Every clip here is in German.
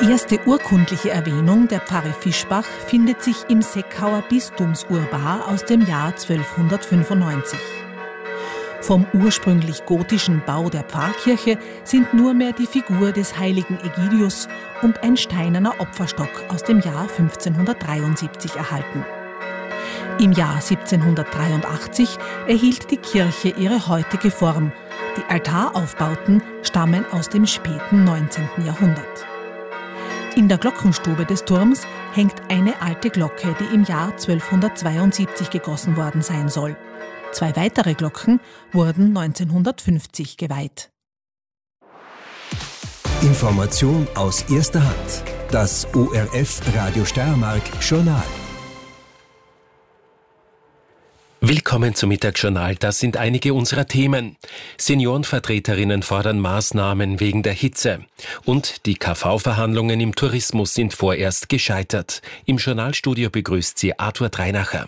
erste urkundliche Erwähnung der Pfarre Fischbach findet sich im Seckauer Bistumsurbar aus dem Jahr 1295. Vom ursprünglich gotischen Bau der Pfarrkirche sind nur mehr die Figur des heiligen Egidius und ein steinerner Opferstock aus dem Jahr 1573 erhalten. Im Jahr 1783 erhielt die Kirche ihre heutige Form. Die Altaraufbauten stammen aus dem späten 19. Jahrhundert. In der Glockenstube des Turms hängt eine alte Glocke, die im Jahr 1272 gegossen worden sein soll. 2 weitere Glocken wurden 1950 geweiht. Information aus erster Hand. Das ORF Radio Steiermark Journal. Willkommen zum Mittagsjournal. Das sind einige unserer Themen. Seniorenvertreterinnen fordern Maßnahmen wegen der Hitze. Und die KV-Verhandlungen im Tourismus sind vorerst gescheitert. Im Journalstudio begrüßt sie Arthur Dreinacher.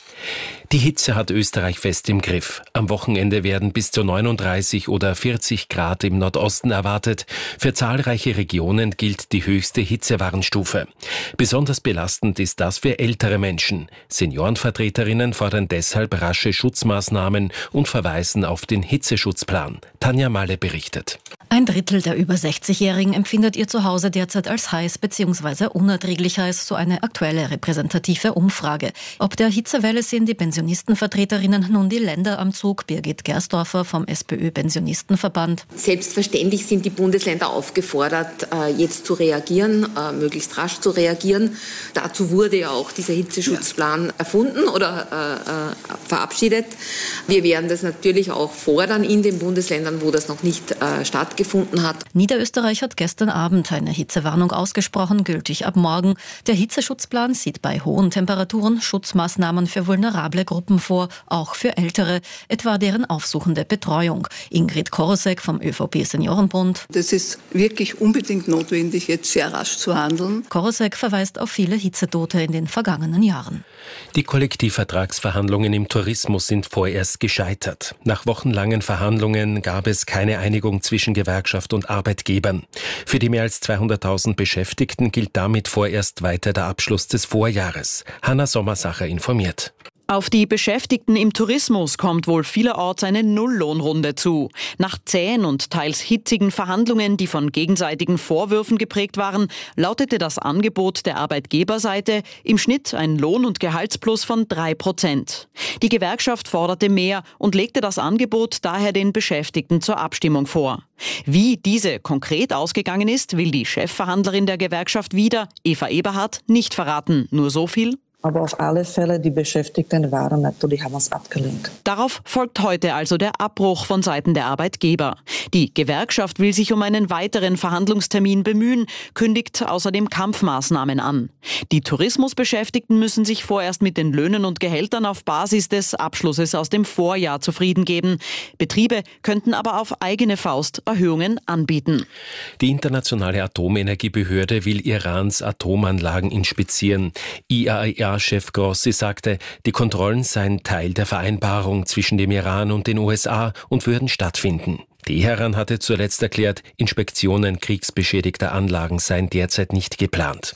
Die Hitze hat Österreich fest im Griff. Am Wochenende werden bis zu 39 oder 40 Grad im Nordosten erwartet. Für zahlreiche Regionen gilt die höchste Hitzewarnstufe. Besonders belastend ist das für ältere Menschen. Seniorenvertreterinnen fordern deshalb rasche Schutzmaßnahmen und verweisen auf den Hitzeschutzplan. Tanja Malle berichtet. 1/3 der über 60-Jährigen empfindet ihr Zuhause derzeit als heiß bzw. unerträglich heiß, so eine aktuelle repräsentative Umfrage. Ob der Hitzewelle sehen die Pensionistenvertreterinnen nun die Länder am Zug. Birgit Gersdorfer vom SPÖ-Pensionistenverband. Selbstverständlich sind die Bundesländer aufgefordert, jetzt zu reagieren, möglichst rasch zu reagieren. Dazu wurde ja auch dieser Hitzeschutzplan erfunden oder verabschiedet. Wir werden das natürlich auch fordern in den Bundesländern, wo das noch nicht stattgefunden hat. Niederösterreich hat gestern Abend eine Hitzewarnung ausgesprochen, gültig ab morgen. Der Hitzeschutzplan sieht bei hohen Temperaturen Schutzmaßnahmen für vulnerable Gruppen vor, auch für Ältere, etwa deren aufsuchende Betreuung. Ingrid Korosek vom ÖVP-Seniorenbund. Das ist wirklich unbedingt notwendig, jetzt sehr rasch zu handeln. Korosek verweist auf viele Hitzetote in den vergangenen Jahren. Die Kollektivvertragsverhandlungen im Tourismus sind vorerst gescheitert. Nach wochenlangen Verhandlungen gab es keine Einigung zwischen Gewerkschaft und Arbeitgebern. Für die mehr als 200.000 Beschäftigten gilt damit vorerst weiter der Abschluss des Vorjahres. Hanna Sommersacher informiert. Auf die Beschäftigten im Tourismus kommt wohl vielerorts eine Nulllohnrunde zu. Nach zähen und teils hitzigen Verhandlungen, die von gegenseitigen Vorwürfen geprägt waren, lautete das Angebot der Arbeitgeberseite im Schnitt ein Lohn- und Gehaltsplus von 3%. Die Gewerkschaft forderte mehr und legte das Angebot daher den Beschäftigten zur Abstimmung vor. Wie diese konkret ausgegangen ist, will die Chefverhandlerin der Gewerkschaft wieder, Eva Eberhardt, nicht verraten. Nur so viel: Aber auf alle Fälle, die Beschäftigten waren natürlich, haben es abgelehnt. Darauf folgt heute also der Abbruch von Seiten der Arbeitgeber. Die Gewerkschaft will sich um einen weiteren Verhandlungstermin bemühen, kündigt außerdem Kampfmaßnahmen an. Die Tourismusbeschäftigten müssen sich vorerst mit den Löhnen und Gehältern auf Basis des Abschlusses aus dem Vorjahr zufrieden geben. Betriebe könnten aber auf eigene Faust Erhöhungen anbieten. Die Internationale Atomenergiebehörde will Irans Atomanlagen inspizieren. IAEA-Chef Grossi sagte, die Kontrollen seien Teil der Vereinbarung zwischen dem Iran und den USA und würden stattfinden. Teheran hatte zuletzt erklärt, Inspektionen kriegsbeschädigter Anlagen seien derzeit nicht geplant.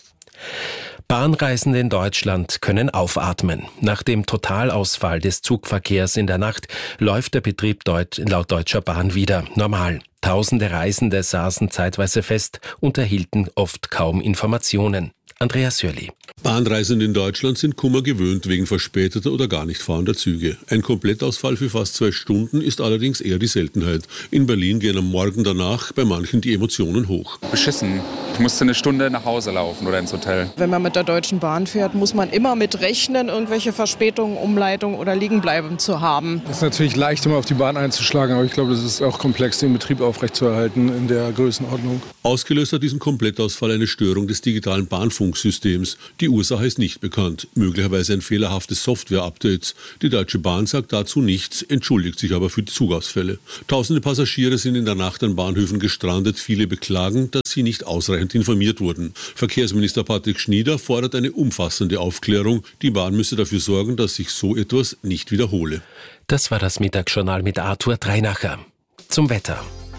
Bahnreisende in Deutschland können aufatmen. Nach dem Totalausfall des Zugverkehrs in der Nacht läuft der Betrieb laut Deutscher Bahn wieder normal. Tausende Reisende saßen zeitweise fest und erhielten oft kaum Informationen. Andreas Sörli. Bahnreisende in Deutschland sind Kummer gewöhnt wegen verspäteter oder gar nicht fahrender Züge. Ein Komplettausfall für fast 2 Stunden ist allerdings eher die Seltenheit. In Berlin gehen am Morgen danach bei manchen die Emotionen hoch. Beschissen. Ich musste 1 Stunde nach Hause laufen oder ins Hotel. Wenn man mit der Deutschen Bahn fährt, muss man immer mit rechnen, irgendwelche Verspätungen, Umleitungen oder Liegenbleiben zu haben. Es ist natürlich leicht, immer auf die Bahn einzuschlagen, aber ich glaube, es ist auch komplex, den Betrieb aufrechtzuerhalten in der Größenordnung. Ausgelöst hat diesen Komplettausfall eine Störung des digitalen Bahnfunksystems. Die Ursache ist nicht bekannt, möglicherweise ein fehlerhaftes Software-Update. Die Deutsche Bahn sagt dazu nichts, entschuldigt sich aber für die Zugausfälle. Tausende Passagiere sind in der Nacht an Bahnhöfen gestrandet. Viele beklagen, dass sie nicht ausreichend informiert wurden. Verkehrsminister Patrick Schnieder fordert eine umfassende Aufklärung. Die Bahn müsse dafür sorgen, dass sich so etwas nicht wiederhole. Das war das Mittagsjournal mit Arthur Dreinacher. Zum Wetter.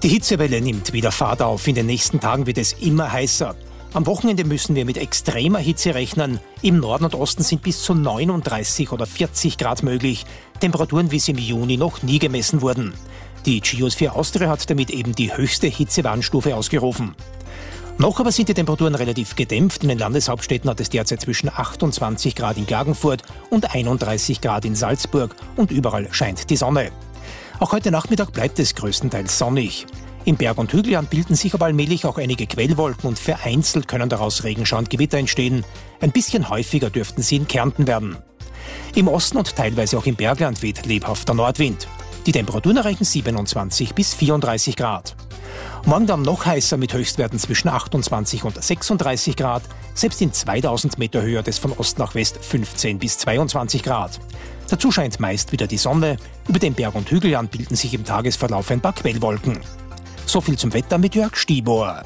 Die Hitzewelle nimmt wieder Fahrt auf. In den nächsten Tagen wird es immer heißer. Am Wochenende müssen wir mit extremer Hitze rechnen. Im Norden und Osten sind bis zu 39 oder 40 Grad möglich. Temperaturen, wie sie im Juni noch nie gemessen wurden. Die Geosphere Austria hat damit eben die höchste Hitzewarnstufe ausgerufen. Noch aber sind die Temperaturen relativ gedämpft. In den Landeshauptstädten hat es derzeit zwischen 28 Grad in Klagenfurt und 31 Grad in Salzburg. Und überall scheint die Sonne. Auch heute Nachmittag bleibt es größtenteils sonnig. Im Berg- und Hügelland bilden sich aber allmählich auch einige Quellwolken und vereinzelt können daraus Regenschauer und Gewitter entstehen. Ein bisschen häufiger dürften sie in Kärnten werden. Im Osten und teilweise auch im Bergland weht lebhafter Nordwind. Die Temperaturen erreichen 27 bis 34 Grad. Morgen dann noch heißer mit Höchstwerten zwischen 28 und 36 Grad. Selbst in 2000 Meter Höhe hat es von Ost nach West 15 bis 22 Grad. Dazu scheint meist wieder die Sonne. Über den Berg- und Hügelland bilden sich im Tagesverlauf ein paar Quellwolken. So viel zum Wetter mit Jörg Stibor.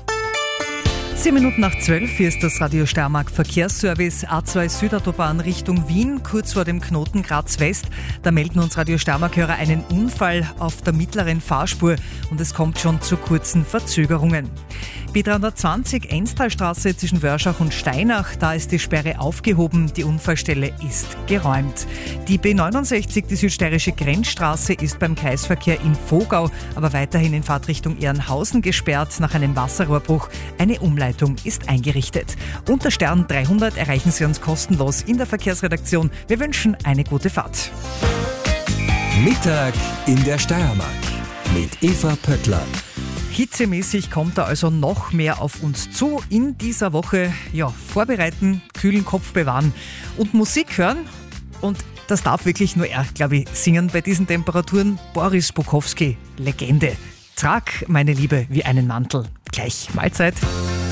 12:10, hier ist das Radio Steiermark Verkehrsservice. A2 Südautobahn Richtung Wien, kurz vor dem Knoten Graz West. Da melden uns Radio Steiermark-Hörer einen Unfall auf der mittleren Fahrspur und es kommt schon zu kurzen Verzögerungen. B320 Enstalstraße zwischen Wörschach und Steinach, da ist die Sperre aufgehoben, die Unfallstelle ist geräumt. Die B69, die südsteirische Grenzstraße, ist beim Kreisverkehr in Vogau, aber weiterhin in Fahrtrichtung Ehrenhausen gesperrt nach einem Wasserrohrbruch. Eine Umleitung ist eingerichtet. Unter Stern 300 erreichen Sie uns kostenlos in der Verkehrsredaktion. Wir wünschen eine gute Fahrt. Mittag in der Steiermark mit Eva Pöttler. Hitzemäßig kommt da also noch mehr auf uns zu. In dieser Woche vorbereiten, kühlen Kopf bewahren und Musik hören. Und das darf wirklich nur er, glaube ich, singen bei diesen Temperaturen. Boris Bukowski, Legende. Trag, meine Liebe, wie einen Mantel. Gleich Mahlzeit.